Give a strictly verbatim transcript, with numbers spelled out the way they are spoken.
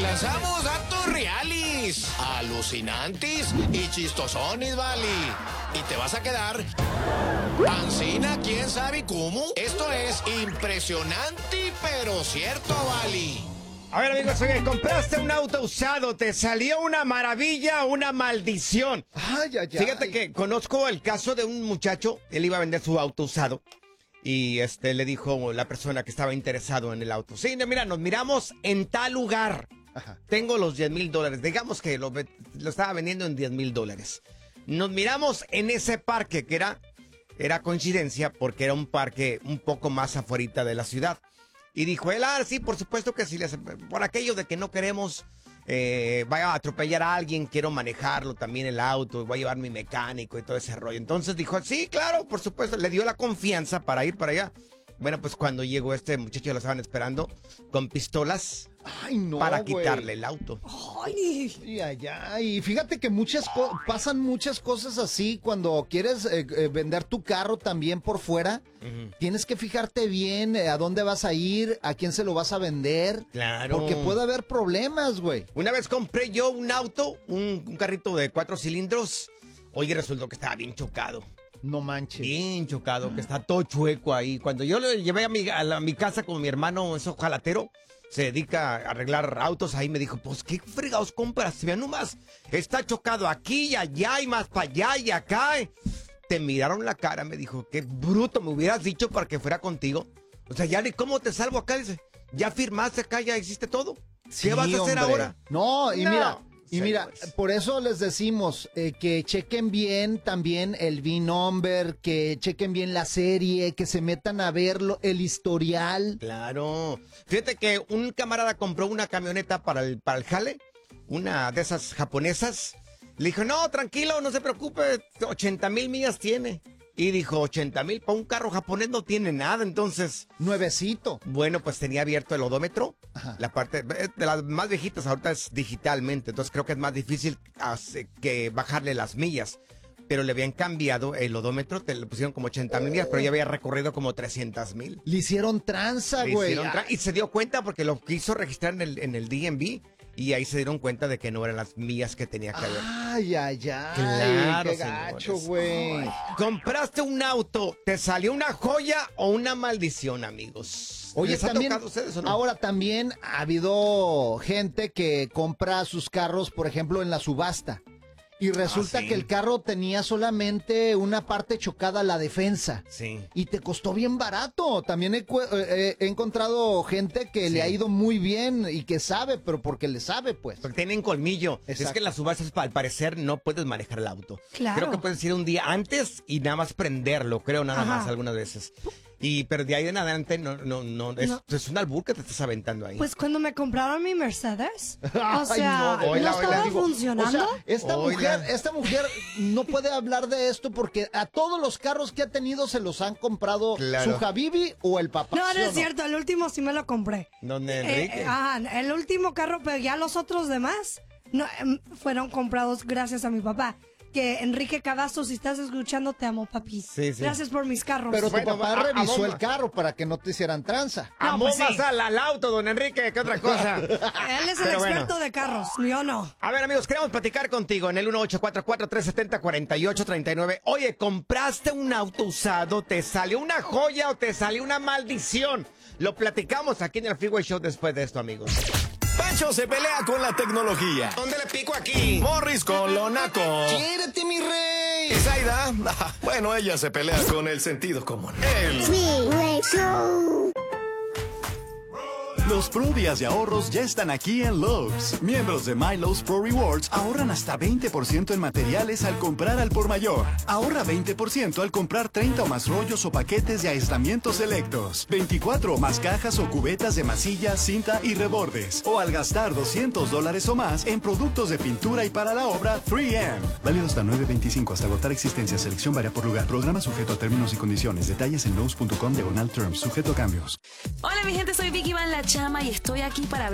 lanzamos datos reales, alucinantes y chistosones, vale. Y te vas a quedar pancina, quién sabe cómo. Esto es impresionante, pero cierto, vale. A ver, amigos, oye, compraste un auto usado, te salió una maravilla, una maldición. Ay, ay, ay. Fíjate que conozco el caso de un muchacho, él iba a vender su auto usado. Y este le dijo la persona que estaba interesado en el auto: sí, mira, nos miramos en tal lugar. Ajá. Tengo los diez mil dólares. Digamos que lo, lo estaba vendiendo en diez mil dólares. Nos miramos en ese parque, que era, era coincidencia, porque era un parque un poco más afuera de la ciudad. Y dijo él: ah, sí, por supuesto que sí, por aquello de que no queremos eh, vaya a atropellar a alguien, quiero manejarlo también el auto, voy a llevar mi mecánico y todo ese rollo. Entonces dijo: sí, claro, por supuesto, le dio la confianza para ir para allá. Bueno, pues cuando llegó este muchacho lo estaban esperando con pistolas. Ay, no, para güey. quitarle el auto. Ay, ay, ay, ay. Fíjate que muchas co- pasan muchas cosas así cuando quieres eh, eh, vender tu carro también por fuera. Uh-huh. Tienes que fijarte bien eh, a dónde vas a ir, a quién se lo vas a vender. Claro. Porque puede haber problemas, güey. Una vez compré yo un auto, un, un carrito de cuatro cilindros. Oye, resultó que estaba bien chocado. No manches. Bien chocado, que está todo chueco ahí. Cuando yo lo llevé a mi, a, la, a mi casa con mi hermano, ese ojalatero, se dedica a arreglar autos, ahí me dijo: pues, ¿qué fregados compras? Vean nomás, está chocado aquí y allá y más para allá y acá. Te miraron la cara, me dijo: qué bruto, me hubieras dicho para que fuera contigo. O sea, ya ni cómo te salvo acá, dice. Ya firmaste acá, ya hiciste todo. Sí, ¿qué vas a hacer hombre. ahora? No, y no. mira... Y mira, Señores. por eso les decimos eh, que chequen bien también el V I N number, que chequen bien la serie, que se metan a verlo, el historial. Claro. Fíjate que un camarada compró una camioneta para el, para el jale, una de esas japonesas. Le dijo: no, tranquilo, no se preocupe, ochenta mil millas tiene. Y dijo: ochenta mil para un carro japonés no tiene nada, entonces... Nuevecito. Bueno, pues tenía abierto el odómetro. Ajá. La parte de las más viejitas ahorita es digitalmente, entonces creo que es más difícil hace, que bajarle las millas. Pero le habían cambiado el odómetro, te le pusieron como ochenta mil millas, pero ya había recorrido como trescientas mil. Le hicieron tranza, güey. Tra y se dio cuenta porque lo quiso registrar en el, en el D M V. Y ahí se dieron cuenta de que no eran las millas que tenía que haber. Ay, ay, ay. Claro, qué gacho, güey. Compraste un auto, ¿te salió una joya o una maldición, amigos? Oye, ¿les ha también, tocado a ustedes o no? Ahora también ha habido gente que compra sus carros, por ejemplo, en la subasta. Y resulta ah, sí. que el carro tenía solamente una parte chocada, la defensa. Sí. Y te costó bien barato. También he, eh, he encontrado gente que sí. le ha ido muy bien y que sabe, pero porque le sabe, pues. Porque tienen colmillo. Exacto. Es que las subastas, al parecer, no puedes manejar el auto. Claro. Creo que puedes ir un día antes y nada más prenderlo, creo, nada Ajá. más, algunas veces. Y, pero de ahí en adelante, no, no, no, es, no. es un albur que te estás aventando ahí. Pues cuando me compraron mi Mercedes, o sea, Ay, no, ¿no oila, estaba oila. funcionando? O sea, esta Oila. mujer, esta mujer no puede hablar de esto porque a todos los carros que ha tenido se los han comprado claro. su Habibi o el papá. No, no ¿sí es no? cierto, el último sí me lo compré. ¿Dónde, Enrique? Eh, ajá, el último carro, pero ya los otros demás no, eh, fueron comprados gracias a mi papá. Que Enrique Cadazo, si estás escuchando, te amo, papi. Sí, sí. Gracias por mis carros. Pero tu Bueno, papá a- revisó a el carro para que no te hicieran tranza. No, Amó pues sí. más al, al auto, don Enrique, que otra cosa. Él es el Pero experto bueno. de carros, yo no. A ver, amigos, queremos platicar contigo en el uno ocho cuatro cuatro, tres siete cero, cuatro ocho tres nueve. Oye, ¿compraste un auto usado? ¿Te salió una joya o te salió una maldición? Lo platicamos aquí en el Freeway Show después de esto, amigos. Pancho se pelea con la tecnología. ¿Dónde le pico aquí? Morris con lo naco. ¡Quiérete, mi rey! ¿Y Zaida? Bueno, ella se pelea con el sentido común. El Freeway Show. Los Pro Días de ahorros ya están aquí en Lowe's. Miembros de My Lowe's Pro Rewards ahorran hasta veinte por ciento en materiales al comprar al por mayor. Ahorra veinte por ciento al comprar treinta o más rollos o paquetes de aislamientos selectos, veinticuatro o más cajas o cubetas de masilla, cinta y rebordes. O al gastar doscientos dólares o más en productos de pintura y para la obra tres eme. Válido hasta nueve veinticinco hasta agotar existencia. Selección varía por lugar. Programa sujeto a términos y condiciones. Detalles en lowes punto com diagonal terms. Sujeto a cambios. Hola mi gente, soy Vicky Van La Chama y estoy aquí para